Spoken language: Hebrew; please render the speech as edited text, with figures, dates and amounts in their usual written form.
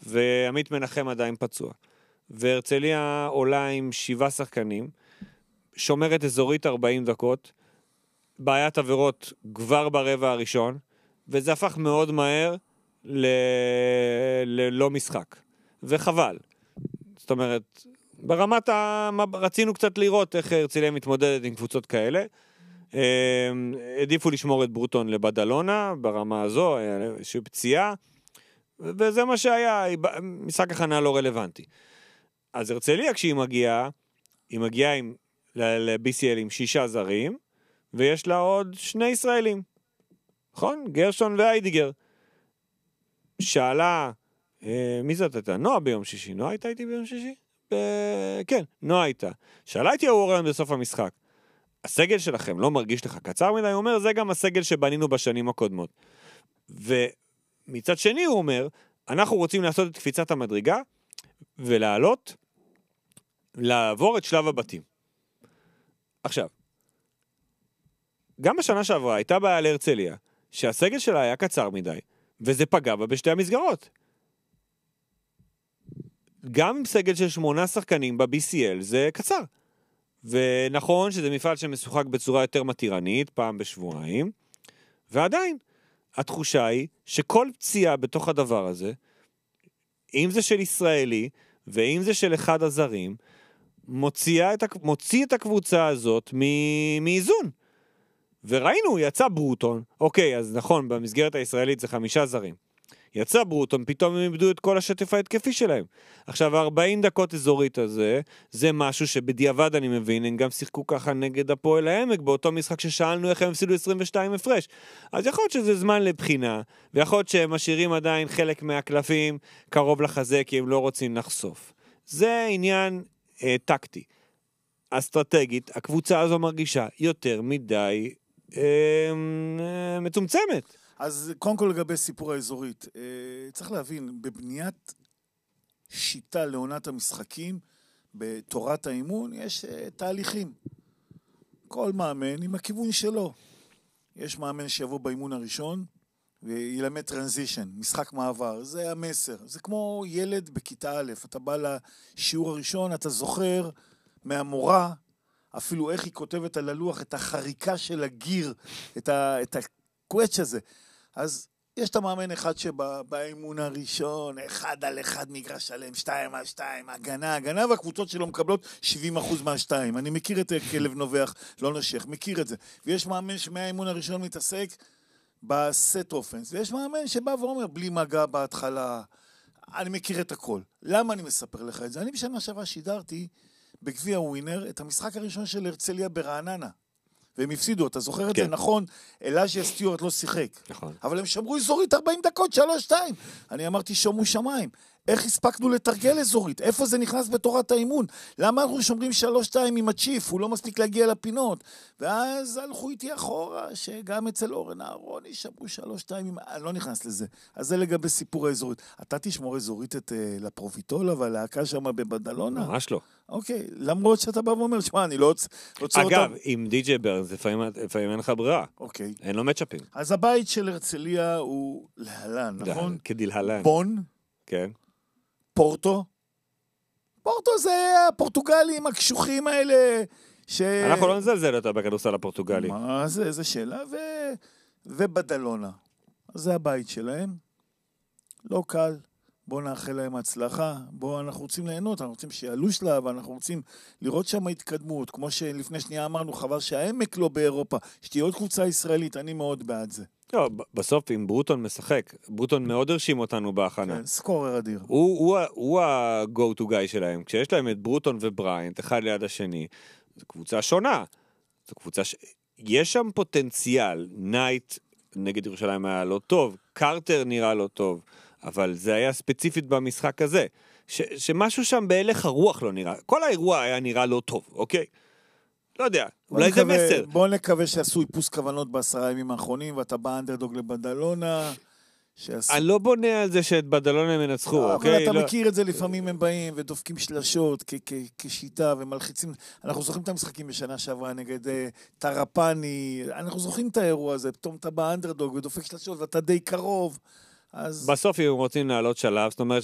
ועמית מנחם עדיין פצוע. והרצליה עולה עם 7 שחקנים, שומרת אזורית 40 דקות, בעיית עבירות כבר ברבע הראשון, וזה הפך מאוד מהר ללא משחק. וחבל. זאת אומרת, ברמת רצינו קצת לראות איך הרצליה מתמודדת עם קבוצות כאלה. עדיפו לשמור את ברוטון לבדלונה, ברמה הזו, איזושהי פציעה, וזה מה שהיה, משחק הכנה לא רלוונטי. אז הרצליה כשהיא מגיעה, היא מגיעה ל-BCL עם 6 זרים, ויש לה עוד 2 ישראלים. נכון? גרשון ואיידיגר. שאלה, מי זאת הייתה? נועה ביום שישי. נועה הייתה איתי ביום שישי? כן, נועה הייתה. שאלה איתי אורן בסוף המשחק. הסגל שלכם לא מרגיש לך קצר מדי? הוא אומר, זה גם הסגל שבנינו בשנים הקודמות. ומצד שני הוא אומר, אנחנו רוצים לעשות את קפיצת המדרגה, ולעלות, לעבור את שלב הבתים. עכשיו, גם בשנה שעברה הייתה בעיה להרצליה, שהסגל שלה היה קצר מדי, וזה פגע בה בשתי המסגרות. גם סגל של 8 שחקנים ב-BCL זה קצר. ונכון שזה מפעל שמשוחק בצורה יותר מתירנית, פעם בשבועיים, ועדיין, התחושה היא שכל פציעה בתוך הדבר הזה, אם זה של ישראלי, ואם זה של אחד הזרים, מוציא את הקבוצה הזאת מאיזון. וראינו, יצא ברוטון, אוקיי, אז נכון, במסגרת הישראלית זה 5 זרים. יצא ברוטון, פתאום הם איבדו את כל השטף ההתקפי שלהם. עכשיו, 40 דקות אזורית הזה, זה משהו שבדיעבד אני מבין, הם גם שיחקו ככה נגד הפועל העמק, באותו משחק ששאלנו איך הם הפסידו 22 הפרש. אז יכול להיות שזה זמן לבחינה, ויכול להיות שהם משאירים עדיין חלק מהקלפים קרוב לחזה, כי הם לא רוצים לחשוף. זה עניין טקטי. אסטרטגית, הקבוצה הזו מרגישה יותר מדי מצומצמת. אז קודם כל לגבי סיפור האזורית, צריך להבין, בבניית שיטה לעונת המשחקים, בתורת האימון, יש תהליכים. כל מאמן עם הכיוון שלו. יש מאמן שיבוא באימון הראשון, וילמד טרנזישן, משחק מעבר, זה המסר. זה כמו ילד בכיתה א', אתה בא לשיעור הראשון, אתה זוכר מהמורה, אפילו איך היא כותבת על הלוח, את החריקה של הגיר, את הקווץ' הזה. אז יש את המאמן אחד שבאימון הראשון, 1 על 1 מגרש שלם, 2 על 2, הגנה, והקבוצות שלו מקבלות 70% מה-2. אני מכיר את כלב נובח, לא נשך, מכיר את זה. ויש מאמן שמהאימון הראשון מתעסק בסט אופנס, ויש מאמן שבא ואומר, בלי מגע בהתחלה, אני מכיר את הכל. למה אני מספר לך את זה? אני בשנה שעברה שידרתי בגביע ווינר את המשחק הראשון של הרצליה ברעננה. והם הפסידו, אתה זוכר את זה? נכון, אלאז'יה סטיוארט לא שיחק. נכון. אבל הם שמרו אזורית 40 דקות, 3-2. אני אמרתי, שומו שמיים. איך הספקנו לתרגל אזורית? איפה זה נכנס בתורת האימון? למה אנחנו שומרים 3-2 עם הצ'יף? הוא לא מספיק להגיע לפינות. ואז הלכו איתי אחורה, שגם אצל אורן אהרוני שמרו 3-2, אני לא נכנס לזה. אז זה לגבי סיפור האזורית. אתה תשמור אזורית את לפרוביטול, אבל להקה שם בבדלונה? ממש לא. אוקיי, למרות שאתה בא ואומר, שמע, אני לא רוצה אותם. אגב, עם די.ג'יי ברנס, לפעמים אין לך ברירה. אוקיי. אין לו מצ'אפים. אז הבית של הרצליה הוא להלן, נכון? כדלהלן. בון. כן. פורטו. פורטו זה הפורטוגלים הקשוחים האלה. אנחנו לא נזלזל אותה בכדורסל הפורטוגלי. מה זה? איזה שאלה. ובדלונה. אז זה הבית שלהם. לא קל. בואו נאחל להם הצלחה, אנחנו רוצים ליהנות, אנחנו רוצים שיעלו שלב, אנחנו רוצים לראות שם התקדמות, כמו שלפני שנייה אמרנו, חבל שהעמק לא באירופה, שתהיה עוד קבוצה ישראלית, אני מאוד בעד זה. לא, בסוף אם ברוטון משחק, ברוטון מאוד הרשים אותנו בהכנה. כן, סקורר אדיר. הוא ה-go to guy שלהם, כשיש להם את ברוטון ובריינט, אחד ליד השני, זו קבוצה שונה, זו קבוצה יש שם פוטנציאל, נייט נגד ירושלים היה לא טוב, קרטר נראה לא טוב, אבל זה היה ספציפית במשחק הזה, שמשהו שם בהלך הרוח לא נראה, כל האירוע היה נראה לא טוב, אוקיי? לא יודע, אולי זה מסר. בוא נקווה שעשו איפוס כוונות ב10 ימים האחרונים, ואתה בא אנדרדוג לבדלונה, אני לא בונה על זה שאת בדלונה הם ינצחו, אוקיי? אבל אתה מכיר את זה, לפעמים הם באים ודופקים שלשות כשיטה ומלחיצים, אנחנו זוכרים את המשחקים בשנה שעברה נגד טרפני, אנחנו זוכרים את האירוע הזה, פתאום אתה בא אנדרדוג ודופק שלשות ואתה די קרוב, בסוף אם רוצים לעלות שלב, זאת אומרת